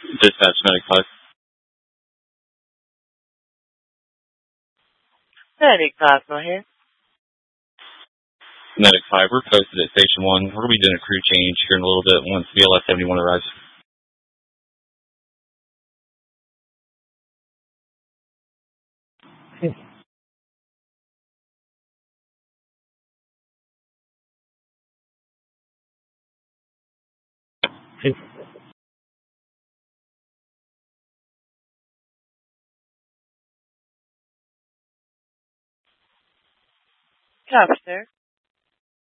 Dispatch Medic 5. Medic 5, go ahead. Medic 5, we're posted at Station 1. We're going to be doing a crew change here in a little bit once BLS 71 arrives. Copy, sir.